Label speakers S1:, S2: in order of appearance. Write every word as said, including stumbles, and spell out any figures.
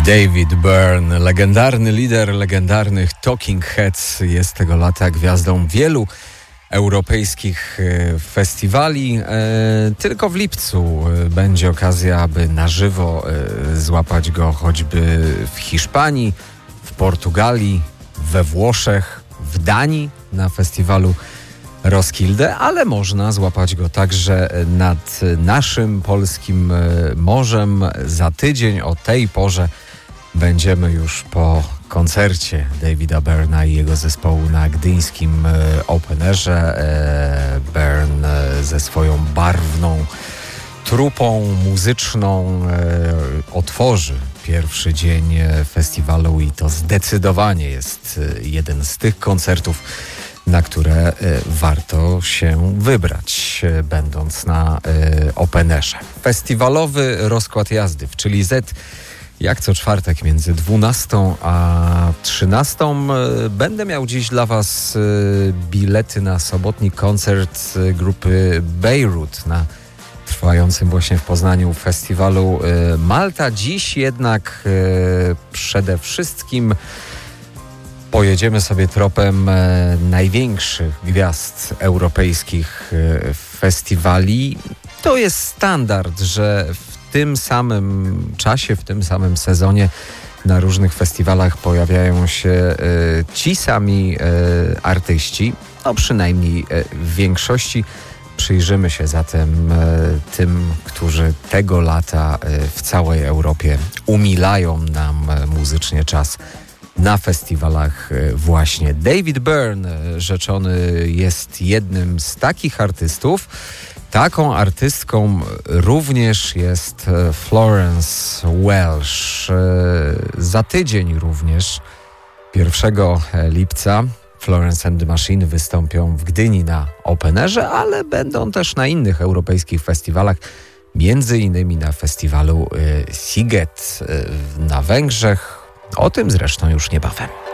S1: David Byrne, legendarny lider legendarnych Talking Heads, jest tego lata gwiazdą wielu europejskich festiwali. Tylko w lipcu będzie okazja, aby na żywo złapać go choćby w Hiszpanii, w Portugalii, we Włoszech, w Danii na festiwalu Roskilde, ale można złapać go także nad naszym polskim morzem. Za tydzień o tej porze będziemy już po koncercie Davida Byrna i jego zespołu na gdyńskim Open Airze. Byrne ze swoją barwną trupą muzyczną otworzy pierwszy dzień festiwalu i to zdecydowanie jest jeden z tych koncertów, na które warto się wybrać, będąc na Open Airze. Festiwalowy rozkład jazdy w Chili Z jak co czwartek między dwunastą a trzynastą. Będę miał dziś dla Was bilety na sobotni koncert grupy Beirut na trwającym właśnie w Poznaniu festiwalu Malta. Dziś jednak przede wszystkim pojedziemy sobie tropem największych gwiazd europejskich festiwali. To jest standard, że w tym samym czasie, w tym samym sezonie na różnych festiwalach pojawiają się ci sami artyści, no przynajmniej w większości. Przyjrzymy się zatem tym, którzy tego lata w całej Europie umilają nam muzycznie czas na festiwalach właśnie. David Byrne rzeczony jest jednym z takich artystów. Taką artystką również jest Florence Welch. Za tydzień również, pierwszego lipca, Florence and the Machine wystąpią w Gdyni na Open Airze, ale będą też na innych europejskich festiwalach, między innymi na festiwalu Sziget na Węgrzech. O tym zresztą już niebawem.